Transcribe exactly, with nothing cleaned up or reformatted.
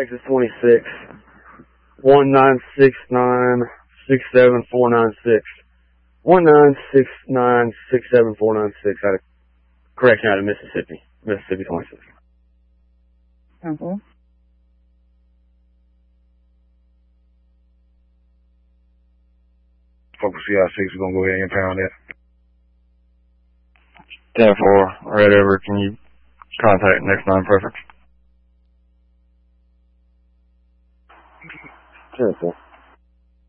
Texas twenty-six, one nine six nine six seven four nine six. one nine six nine six seven four nine six out of correction out of Mississippi. Mississippi twenty-six. Mm-hmm. Focus C I six, we're going to go ahead and impound that. ten four, right over. Can you contact next nine perfect? ten four.